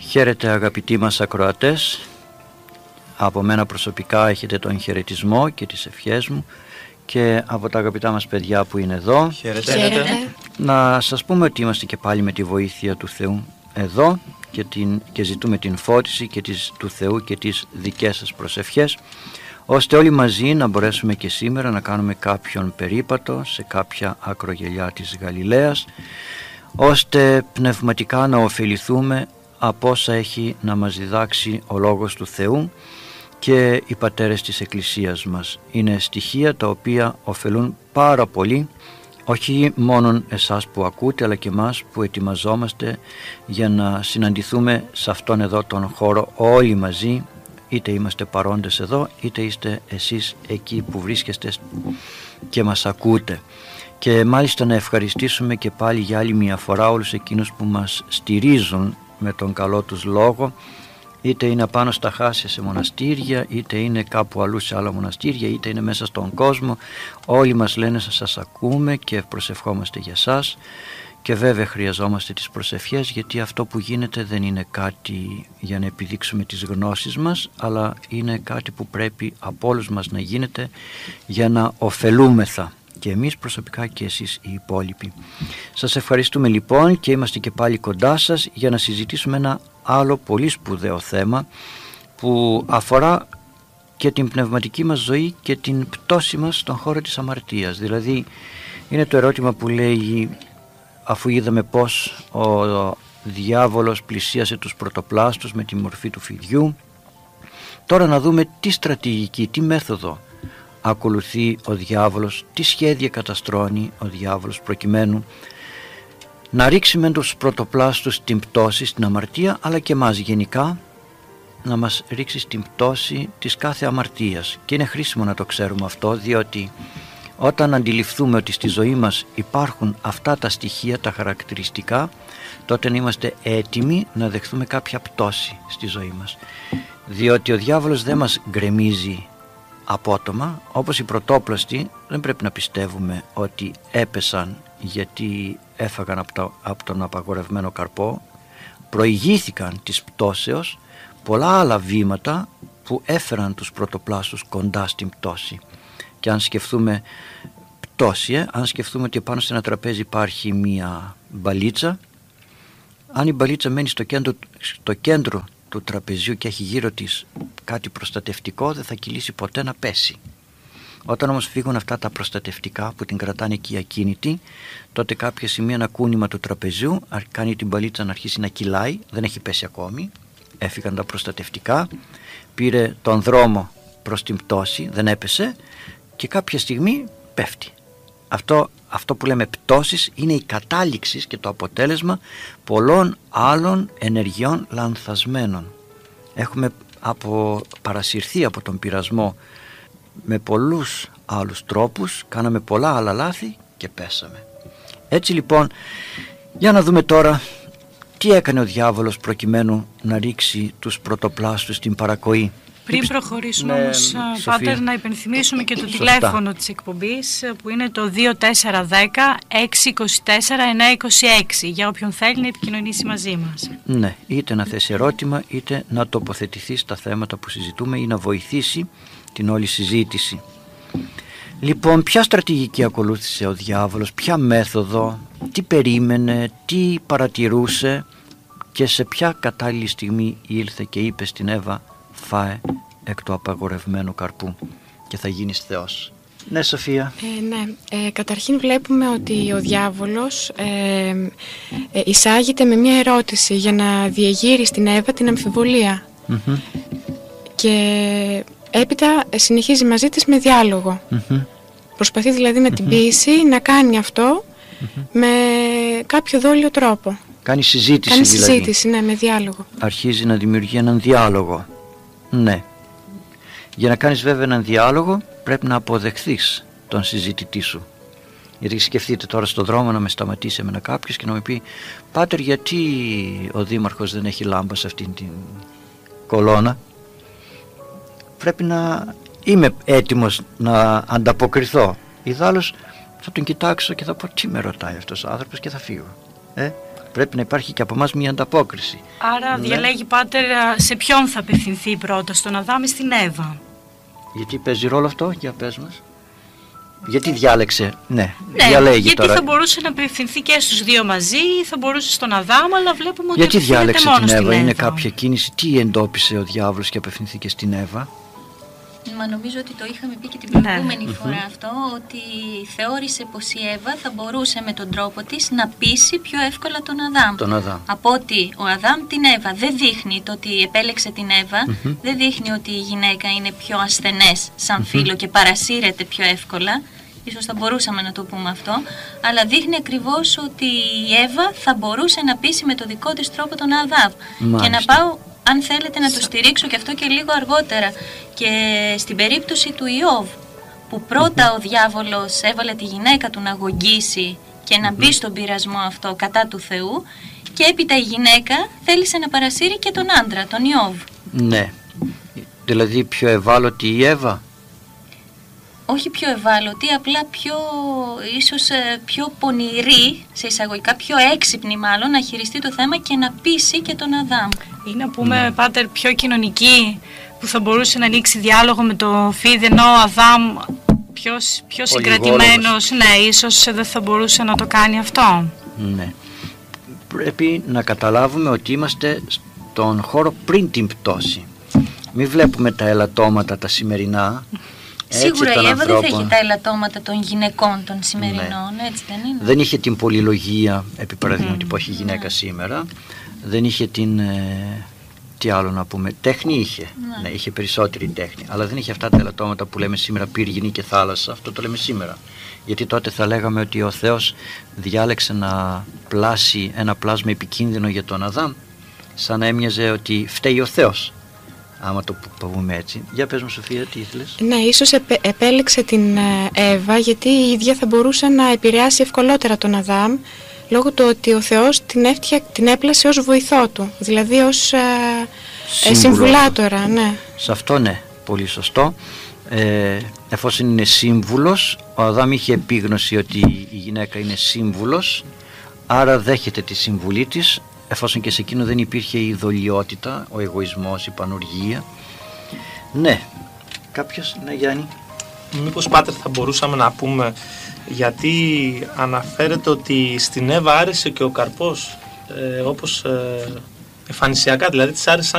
Χαίρετε αγαπητοί μας ακροατές. Από μένα προσωπικά έχετε τον χαιρετισμό και τις ευχές μου και από τα αγαπητά μας παιδιά που είναι εδώ. Χαίρετε. Να σας πούμε ότι είμαστε και πάλι με τη βοήθεια του Θεού εδώ και ζητούμε την φώτιση και του Θεού και τις δικές σας προσευχές, ώστε όλοι μαζί να μπορέσουμε και σήμερα να κάνουμε κάποιον περίπατο σε κάποια ακρογελιά της Γαλιλαίας, ώστε πνευματικά να ωφεληθούμε από όσα έχει να μας διδάξει ο Λόγος του Θεού και οι πατέρες της Εκκλησίας μας. Είναι στοιχεία τα οποία ωφελούν πάρα πολύ, όχι μόνον εσάς που ακούτε, αλλά και εμάς που ετοιμαζόμαστε για να συναντηθούμε σε αυτόν εδώ τον χώρο όλοι μαζί, είτε είμαστε παρόντες εδώ, είτε είστε εσείς εκεί που βρίσκεστε και μας ακούτε. Και μάλιστα να ευχαριστήσουμε και πάλι για άλλη μια φορά όλους εκείνους που μας στηρίζουν με τον καλό τους λόγο, είτε είναι πάνω στα χάσια σε μοναστήρια, είτε είναι κάπου αλλού σε άλλα μοναστήρια, είτε είναι μέσα στον κόσμο. Όλοι μας λένε σας ακούμε και προσευχόμαστε για σας, και βέβαια χρειαζόμαστε τις προσευχές, γιατί αυτό που γίνεται δεν είναι κάτι για να επιδείξουμε τις γνώσεις μας, αλλά είναι κάτι που πρέπει από όλους μας να γίνεται για να ωφελούμεθα και εμείς προσωπικά και εσείς οι υπόλοιποι. Σας ευχαριστούμε λοιπόν και είμαστε και πάλι κοντά σας για να συζητήσουμε ένα άλλο πολύ σπουδαίο θέμα που αφορά και την πνευματική μας ζωή και την πτώση μας στον χώρο της αμαρτίας. Δηλαδή είναι το ερώτημα που λέει, αφού είδαμε πως ο διάβολος πλησίασε τους πρωτοπλάστους με τη μορφή του φιδιού, τώρα να δούμε τι στρατηγική, τι μέθοδο ακολουθεί ο διάβολος, τι σχέδια καταστρώνει ο διάβολος προκειμένου να ρίξει με τους πρωτοπλάστους την πτώση, στην αμαρτία, αλλά και μας γενικά να μας ρίξει στην πτώση της κάθε αμαρτίας. Και είναι χρήσιμο να το ξέρουμε αυτό, διότι όταν αντιληφθούμε ότι στη ζωή μας υπάρχουν αυτά τα στοιχεία, τα χαρακτηριστικά, τότε να είμαστε έτοιμοι να δεχθούμε κάποια πτώση στη ζωή μας. Διότι ο διάβολος δεν μας γκρεμίζει απότομα, όπως οι πρωτόπλαστοι δεν πρέπει να πιστεύουμε ότι έπεσαν γιατί έφαγαν από τον απαγορευμένο καρπό. Προηγήθηκαν της πτώσεως πολλά άλλα βήματα που έφεραν τους πρωτοπλάστους κοντά στην πτώση. Και αν σκεφτούμε πτώση, αν σκεφτούμε ότι πάνω σε ένα τραπέζι υπάρχει μία μπαλίτσα, αν η μπαλίτσα μένει στο κέντρο του τραπεζιού και έχει γύρω της κάτι προστατευτικό, δεν θα κυλήσει ποτέ να πέσει. Όταν όμως φύγουν αυτά τα προστατευτικά που την κρατάνε εκεί ακίνητη, τότε κάποια σημεία ένα κούνημα του τραπεζιού κάνει την μπαλίτσα να αρχίσει να κυλάει, δεν έχει πέσει ακόμη, έφυγαν τα προστατευτικά, πήρε τον δρόμο προς την πτώση, δεν έπεσε και κάποια στιγμή πέφτει. Αυτό που λέμε πτώσεις είναι η κατάληξη και το αποτέλεσμα πολλών άλλων ενεργειών λανθασμένων. Έχουμε παρασυρθεί από τον πειρασμό με πολλούς άλλους τρόπους, κάναμε πολλά άλλα λάθη και πέσαμε. Έτσι λοιπόν, για να δούμε τώρα τι έκανε ο διάβολος προκειμένου να ρίξει τους πρωτοπλάστους στην παρακοή. Πριν προχωρήσουμε όμως, Πάτερ, να υπενθυμίσουμε και το τηλέφωνο της εκπομπής που είναι το 2410 624 926 για όποιον θέλει να επικοινωνήσει μαζί μας. Ναι, είτε να θέσει ερώτημα είτε να τοποθετηθεί στα θέματα που συζητούμε ή να βοηθήσει την όλη συζήτηση. Λοιπόν, ποια στρατηγική ακολούθησε ο διάβολος, ποια μέθοδο, τι περίμενε, τι παρατηρούσε και σε ποια κατάλληλη στιγμή ήλθε και είπε στην Εύα, φάε εκ του απαγορευμένου καρπού και θα γίνεις Θεός. Ναι, Σοφία. Καταρχήν βλέπουμε ότι ο διάβολος εισάγεται με μια ερώτηση για να διεγείρει στην Εύα την αμφιβολία. Και έπειτα συνεχίζει μαζί της με διάλογο. Προσπαθεί δηλαδή με την ποίηση να κάνει αυτό με κάποιο δόλιο τρόπο. Κάνει συζήτηση δηλαδή. Ναι, με διάλογο. Αρχίζει να δημιουργεί έναν διάλογο. Ναι. Για να κάνεις βέβαια έναν διάλογο πρέπει να αποδεχθείς τον συζητητή σου. Γιατί σκεφτείτε τώρα στον δρόμο να με σταματήσει εμένα κάποιος και να μου πει, Πάτερ, γιατί ο δήμαρχος δεν έχει λάμπα σε αυτήν την κολόνα? Πρέπει να είμαι έτοιμος να ανταποκριθώ. Ιδάλλως θα τον κοιτάξω και θα πω, τι με ρωτάει αυτός ο άνθρωπος, και θα φύγω. πρέπει να υπάρχει και από εμάς μια ανταπόκριση. Άρα διαλέγει, Πάτερ, σε ποιον θα απευθυνθεί πρώτα, στον Αδάμ ή στην Εύα? Γιατί παίζει ρόλο αυτό, για πες μας. Γιατί διάλεξε, διαλέγει γιατί τώρα. Θα μπορούσε να απευθυνθεί και στους δύο μαζί, θα μπορούσε στον Αδάμ, αλλά βλέπουμε ότι γιατί διάλεξε μόνο την Εύα, είναι Εύα. κάποια κίνηση, τι εντόπισε ο διάβολος και απευθυνθήκε στην Εύα? Μα νομίζω ότι το είχαμε πει και την προηγούμενη φορά αυτό, ότι θεώρησε πως η Εύα θα μπορούσε με τον τρόπο της να πείσει πιο εύκολα τον Αδάμ. Από ότι ο Αδάμ την Εύα δεν δείχνει, το ότι επέλεξε την Εύα, δεν δείχνει ότι η γυναίκα είναι πιο ασθενές σαν φύλο και παρασύρεται πιο εύκολα. Ίσως θα μπορούσαμε να το πούμε αυτό, αλλά δείχνει ακριβώς ότι η Εύα θα μπορούσε να πείσει με το δικό της τρόπο τον Αδάμ. Και να πάω, αν θέλετε, να το στηρίξω και αυτό και λίγο αργότερα, και στην περίπτωση του Ιώβ, που πρώτα ο διάβολος έβαλε τη γυναίκα του να αγωγήσει και να μπει στον πειρασμό αυτό κατά του Θεού, και έπειτα η γυναίκα θέλησε να παρασύρει και τον άντρα, τον Ιώβ. Ναι, δηλαδή πιο ευάλωτη η Εύα. Όχι πιο ευάλωτη, απλά ίσως πιο πονηρή, σε εισαγωγικά, πιο έξυπνη μάλλον, να χειριστεί το θέμα και να πείσει και τον Αδάμ. Ή να πούμε, Πάτερ, πιο κοινωνική, που θα μπορούσε να ανοίξει διάλογο με το Φίδι, ενώ ο Αδάμ πιο συγκρατημένος, ίσως δεν θα μπορούσε να το κάνει αυτό. Ναι. Πρέπει να καταλάβουμε ότι είμαστε στον χώρο πριν την πτώση. Μην βλέπουμε τα ελαττώματα τα σημερινά. Σίγουρα η Εύα δεν θα έχει τα ελαττώματα των γυναικών των σημερινών, έτσι δεν είναι? Δεν είχε την πολυλογία, επί παραδείγματι, που έχει η γυναίκα σήμερα. Δεν είχε την, τι άλλο να πούμε, τέχνη είχε. Ναι, είχε περισσότερη τέχνη. Αλλά δεν είχε αυτά τα ελαττώματα που λέμε σήμερα, πύργινη και θάλασσα. Αυτό το λέμε σήμερα. Γιατί τότε θα λέγαμε ότι ο Θεός διάλεξε να πλάσει ένα πλάσμα επικίνδυνο για τον Αδάμ, σαν να έμοιαζε ότι φταίει ο Θεός. Άμα το πούμε έτσι. Για πες μου, Σοφία, τι ήθελες? Ναι, ίσως επέλεξε την Εύα γιατί η ίδια θα μπορούσε να επηρεάσει ευκολότερα τον Αδάμ, λόγω του ότι ο Θεός την έπλασε ως βοηθό του, δηλαδή ως συμβουλάτορα. Ναι. Σε αυτό ναι, πολύ σωστό. Εφόσον είναι σύμβουλος, ο Αδάμ είχε επίγνωση ότι η γυναίκα είναι σύμβουλος, άρα δέχεται τη συμβουλή της, εφόσον και σε εκείνο δεν υπήρχε η ειδωλιότητα, ο εγωισμός, η πανουργία. Ναι, κάποιος, ναι, Γιάννη? Μήπως, Πάτερ, θα μπορούσαμε να πούμε γιατί αναφέρεται ότι στην Εύα άρεσε και ο καρπός, όπως εμφανισιακά, δηλαδή της άρεσε σαν